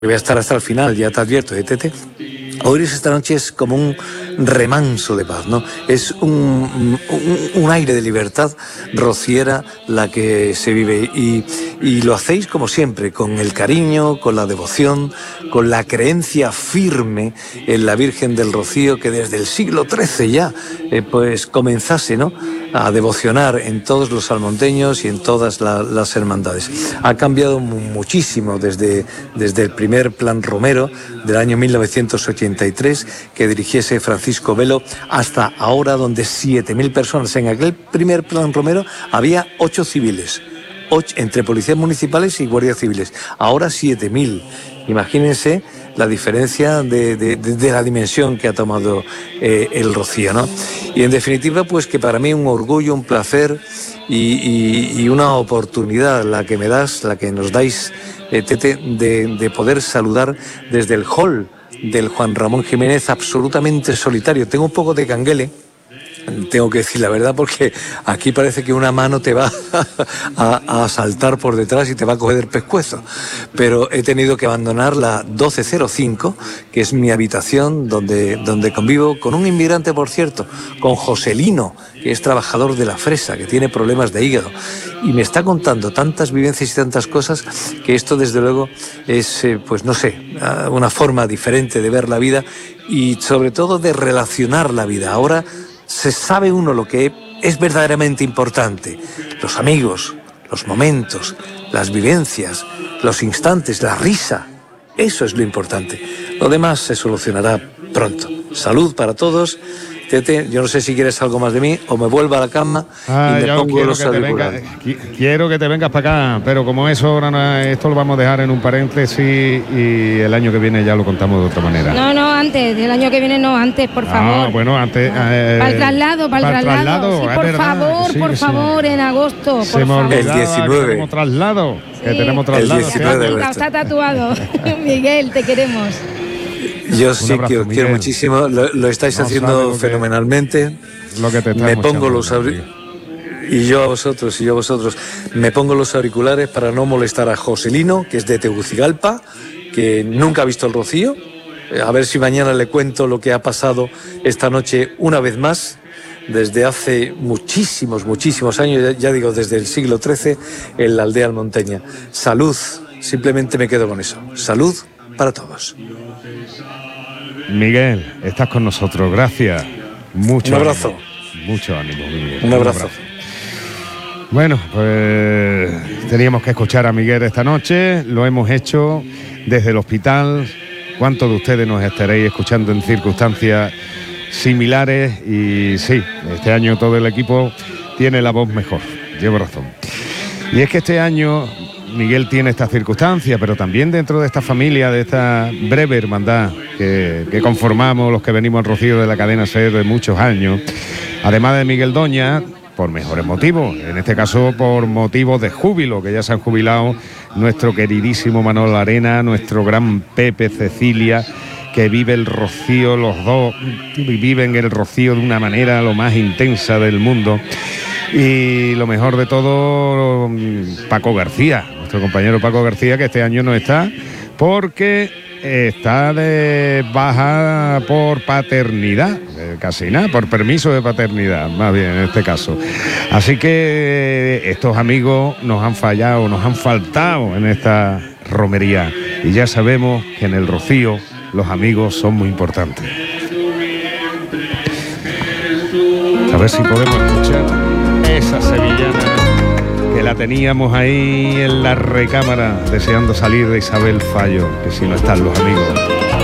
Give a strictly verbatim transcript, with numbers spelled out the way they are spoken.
voy a estar hasta el final, ya te advierto, ¿eh, Tete? Oíros esta noche es como un remanso de paz, ¿no? Es un, un, un aire de libertad rociera la que se vive y, y lo hacéis como siempre, con el cariño, con la devoción, con la creencia firme en la Virgen del Rocío que desde el siglo trece ya eh, pues comenzase, ¿no?, a devocionar en todos los salmonteños y en todas la, las hermandades. Ha cambiado muchísimo desde, desde el primer Plan Romero del año mil novecientos ochenta y tres que dirigiese Francisco Velo hasta ahora, donde siete mil personas. En aquel primer Plan Romero había ocho civiles, ocho, entre policías municipales y guardias civiles. Ahora siete mil. Imagínense la diferencia de, de, de, de la dimensión que ha tomado eh, el Rocío, ¿no? Y en definitiva, pues que para mí un orgullo, un placer y, y, y una oportunidad la que me das, la que nos dais, eh, Tete, de, de poder saludar desde el hall del Juan Ramón Jiménez, absolutamente solitario. Tengo un poco de canguele, tengo que decir la verdad, porque aquí parece que una mano te va a, a saltar por detrás y te va a coger el pescuezo. Pero he tenido que abandonar la doce cero cinco, que es mi habitación donde, donde convivo con un inmigrante, por cierto, con Joselino, que es trabajador de la fresa, que tiene problemas de hígado. Y me está contando tantas vivencias y tantas cosas que esto, desde luego, es, eh, pues no sé, una forma diferente de ver la vida y sobre todo de relacionar la vida. Ahora se sabe uno lo que es verdaderamente importante: los amigos, los momentos, las vivencias, los instantes, la risa. Eso es lo importante. Lo demás se solucionará pronto. Salud para todos. Tete, yo no sé si quieres algo más de mí o me vuelvo a la cama ah, y me pongo los auriculares. Quiero que te vengas para acá, pero como eso ahora, esto lo vamos a dejar en un paréntesis y el año que viene ya lo contamos de otra manera. No, no, antes, el año que viene no, antes, por favor. Ah, bueno, antes. Eh, para el traslado, para el traslado. traslado. Sí, por verdad. favor, sí, por sí. favor, en agosto. Por Se me favor. El diecinueve. Que tenemos traslado. Sí. Que tenemos traslado. El diecinueve. Está tatuado. Miguel, te queremos. Yo sí que os quiero muchísimo, lo, lo estáis no haciendo fenomenalmente. Lo que te me pongo los auriculares y yo a vosotros y yo a vosotros me pongo los auriculares para no molestar a Joselino, que es de Tegucigalpa, que nunca ha visto el Rocío. A ver si mañana le cuento lo que ha pasado esta noche una vez más, desde hace muchísimos, muchísimos años, ya, ya digo, desde el siglo trece, en la aldea almonteña. Salud, simplemente me quedo con eso. Salud para todos. Miguel, estás con nosotros, gracias. Mucho Un abrazo. Ánimo, mucho ánimo, Miguel. Un abrazo. Un abrazo. Bueno, pues teníamos que escuchar a Miguel esta noche, lo hemos hecho desde el hospital. ¿Cuántos de ustedes nos estaréis escuchando en circunstancias similares? Y sí, este año todo el equipo tiene la voz mejor, llevo razón. Y es que este año Miguel tiene esta circunstancia, pero también dentro de esta familia, de esta breve hermandad que, que conformamos los que venimos al Rocío de la cadena SER de muchos años, además de Miguel Doña, por mejores motivos, en este caso por motivos de júbilo, que ya se han jubilado nuestro queridísimo Manolo Arena, nuestro gran Pepe Cecilia, que vive el Rocío, los dos viven el Rocío de una manera lo más intensa del mundo. Y lo mejor de todo, Paco García, nuestro compañero Paco García, que este año no está porque está de baja por paternidad, casi nada, por permiso de paternidad, más bien en este caso. Así que estos amigos nos han fallado, nos han faltado en esta romería. Y ya sabemos que en el Rocío los amigos son muy importantes. A ver si podemos escuchar esa sevillana que la teníamos ahí en la recámara deseando salir de Isabel Fallo, que si no están los amigos.